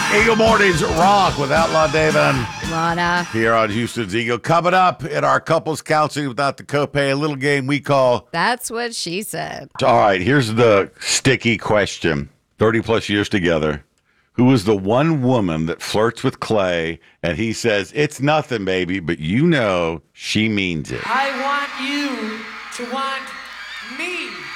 Eagle Mornings rock with Outlaw Dave and Lana. Here on Houston's Eagle. Coming up in our couples counseling without the copay, a little game we call That's What She Said. All right, here's the sticky question. 30 plus years together. Who is the one woman that flirts with Clay and he says, it's nothing, baby, but you know she means it? I want you to want me.